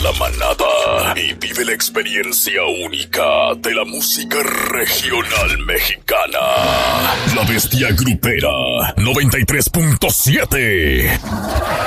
la manada y vive la experiencia única de la música regional mexicana. La Bestia Grupera 93.7.